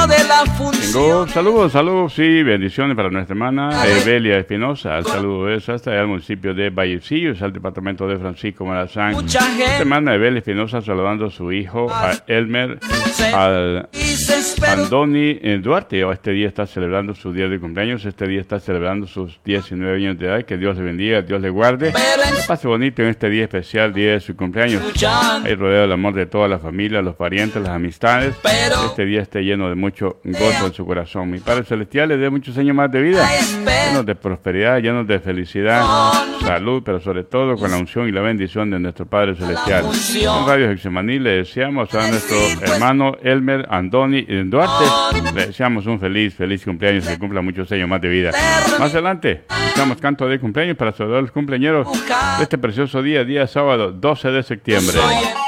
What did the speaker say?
dueño de la función. Saludos, sí, bendiciones para nuestra hermana Evelia Espinosa. El saludo es hasta allá al municipio de Vallecillos, al departamento de Francisco Morazán. Mucha gente. Nuestra hermana Evelia Espinosa saludando a su hijo, a Elmer, al Andoni Duarte. Este día está celebrando su día de cumpleaños, este día está celebrando sus 19 años de edad. Que Dios le bendiga, Dios le guarde. Que pase bonito en este día especial, día de su cumpleaños. Ahí rodeado del amor de toda la familia, los parientes, las amistades. Este día esté lleno de mucho gozo en su corazón. Mi Padre Celestial le dé muchos años más de vida, llenos de prosperidad, llenos de felicidad, salud, pero sobre todo con la unción y la bendición de nuestro Padre Celestial. En Radio Getsemaní le deseamos a nuestro hermano Elmer Andoni Duarte, le deseamos un feliz cumpleaños, que cumpla muchos años más de vida. Más adelante, escuchamos canto de cumpleaños para celebrar los cumpleaños de este precioso día sábado 12 de septiembre.